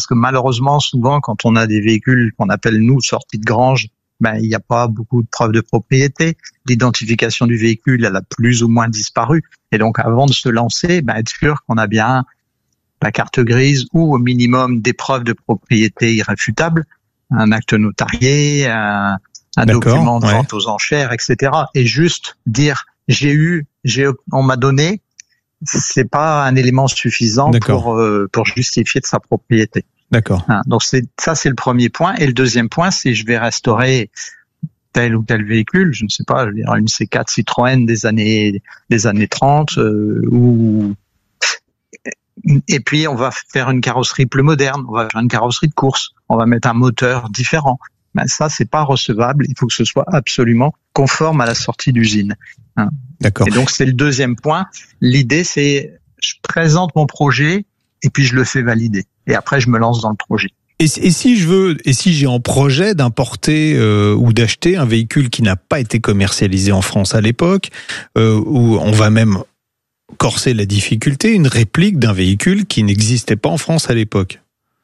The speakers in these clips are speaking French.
parce que malheureusement, souvent, quand on a des véhicules qu'on appelle, nous, sortis de grange, il n'y a pas beaucoup de preuves de propriété. L'identification du véhicule, elle a plus ou moins disparu. Et donc, avant de se lancer, être sûr qu'on a bien la carte grise ou au minimum des preuves de propriété irréfutables, un acte notarié, un document de vente aux enchères, etc. Et juste dire on m'a donné, c'est pas un élément suffisant pour justifier de sa propriété. D'accord. Donc c'est le premier point. Et le deuxième point, c'est je vais restaurer tel ou tel véhicule, je ne sais pas, je veux dire une C4 Citroën des années 30 et puis on va faire une carrosserie plus moderne, on va faire une carrosserie de course, on va mettre un moteur différent. Ça, c'est pas recevable. Il faut que ce soit absolument conforme à la sortie d'usine. D'accord. Et donc, c'est le deuxième point. L'idée, c'est je présente mon projet et puis je le fais valider. Et après, je me lance dans le projet. Et si j'ai en projet d'importer ou d'acheter un véhicule qui n'a pas été commercialisé en France à l'époque, où on va même corser la difficulté, une réplique d'un véhicule qui n'existait pas en France à l'époque.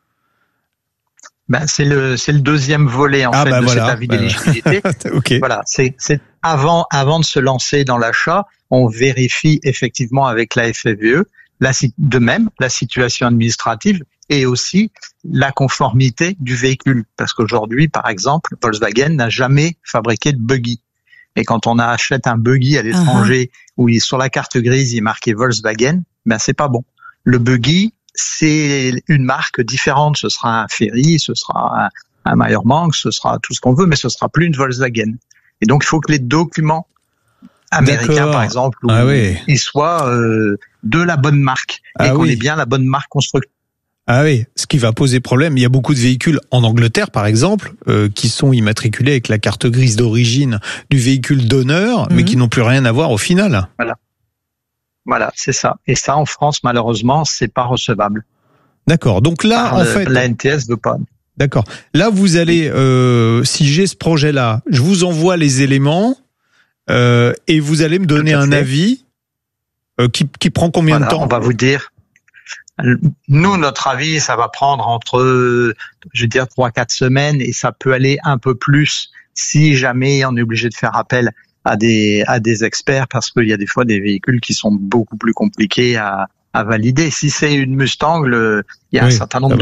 C'est le deuxième volet en fait de cet avis d'éligibilité. Okay. Voilà, c'est avant de se lancer dans l'achat, on vérifie effectivement avec la FFVE de même la situation administrative et aussi la conformité du véhicule, parce qu'aujourd'hui, par exemple, Volkswagen n'a jamais fabriqué de buggy. Et quand on achète un buggy à l'étranger où sur la carte grise il est marqué Volkswagen, c'est pas bon. Le buggy, c'est une marque différente. Ce sera un Ferry, ce sera un Meyer-Manx, ce sera tout ce qu'on veut, mais ce sera plus une Volkswagen. Et donc, il faut que les documents américains, par exemple, ils soient de la bonne marque et qu'on ait bien la bonne marque constructeur. Ah oui, ce qui va poser problème. Il y a beaucoup de véhicules en Angleterre, par exemple, qui sont immatriculés avec la carte grise d'origine du véhicule d'honneur, mais qui n'ont plus rien à voir au final. Voilà, c'est ça. Et ça, en France, malheureusement, c'est pas recevable. D'accord. Donc là, en fait, la NTS veut pas. D'accord. Là, vous allez, si j'ai ce projet-là, je vous envoie les éléments et vous allez me donner un avis qui prend combien de temps ? On va vous dire. Nous, notre avis, ça va prendre entre, 3-4 semaines et ça peut aller un peu plus si jamais on est obligé de faire appel à des experts parce qu'il y a des fois des véhicules qui sont beaucoup plus compliqués à valider. Si c'est une Mustang, il y a un certain nombre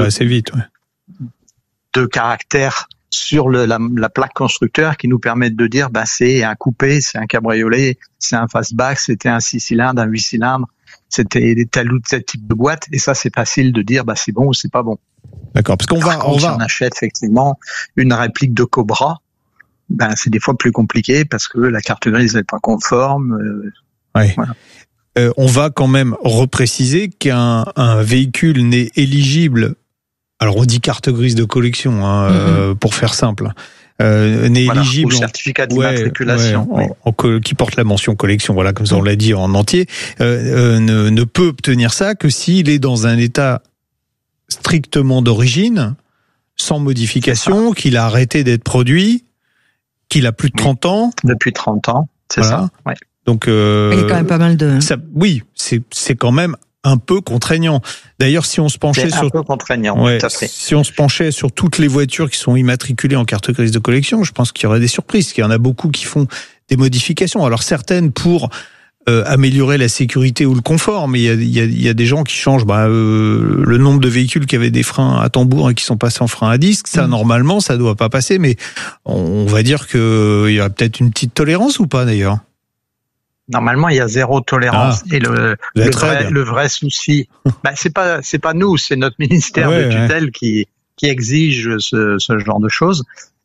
de caractères sur la plaque constructeur qui nous permettent de dire c'est un coupé, c'est un cabriolet, c'est un fastback, c'était un 6 cylindres, un 8 cylindres, c'était tel ou tel type de boîte, et ça c'est facile de dire c'est bon ou c'est pas bon. D'accord, parce si on achète effectivement une réplique de Cobra, c'est des fois plus compliqué parce que la carte grise n'est pas conforme. Voilà. On va quand même repréciser qu'un véhicule n'est éligible. Alors on dit carte grise de collection, pour faire simple. N'est éligible au certificat d'immatriculation qui porte la mention collection. Voilà, comme ça on l'a dit en entier. Ne peut obtenir ça que s'il est dans un état strictement d'origine, sans modification, qu'il a arrêté d'être produit, qu'il a plus de 30 ans. Depuis 30 ans, c'est ça. Ouais. Donc, il y a quand même pas mal de. C'est quand même un peu contraignant. D'ailleurs, si on se penchait si on se penchait sur toutes les voitures qui sont immatriculées en carte grise de collection, je pense qu'il y aurait des surprises. Il y en a beaucoup qui font des modifications. Alors certaines pour améliorer la sécurité ou le confort, mais il y a des gens qui changent le nombre de véhicules qui avaient des freins à tambour et qui sont passés en frein à disque. Ça, normalement, ça doit pas passer, mais on va dire que il y a peut-être une petite tolérance ou pas d'ailleurs. Normalement, il y a zéro tolérance. Et le vrai souci, c'est pas nous, c'est notre ministère de tutelle qui exige ce genre de choses.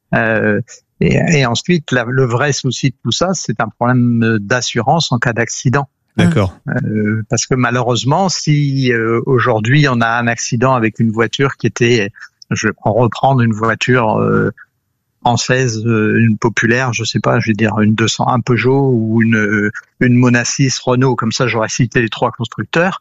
Et ensuite, le vrai souci de tout ça, c'est un problème d'assurance en cas d'accident. D'accord. Parce que malheureusement, si aujourd'hui on a un accident avec une voiture qui était, je vais reprendre une voiture française, une populaire, je sais pas, je vais dire une 201 Peugeot ou une Mona 6 Renault, comme ça j'aurais cité les trois constructeurs,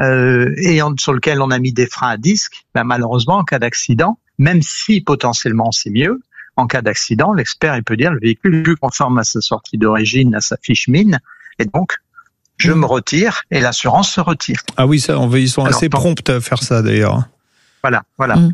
sur lequel on a mis des freins à disque, malheureusement en cas d'accident, même si potentiellement c'est mieux, en cas d'accident, l'expert il peut dire le véhicule est plus conforme à sa sortie d'origine, à sa fiche mine, et donc je me retire et l'assurance se retire. Ah oui, ça, ils sont assez prompts à faire ça d'ailleurs. Voilà.